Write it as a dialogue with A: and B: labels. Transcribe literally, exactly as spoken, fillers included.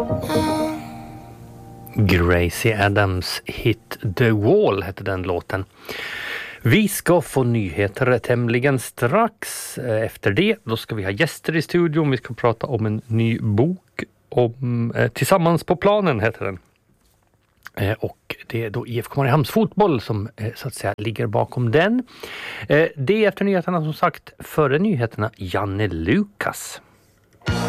A: Gracie Adams hit The Wall hette den låten. Vi ska få nyheter tämligen strax. Efter det då ska vi ha gäster i studion. Vi ska prata om en ny bok om eh, Tillsammans på planen heter den. Eh, och det är då I F K Mariehamns fotboll som eh, så att säga ligger bakom den. Eh, det är efter nyheterna som sagt före nyheterna Janne Lukas.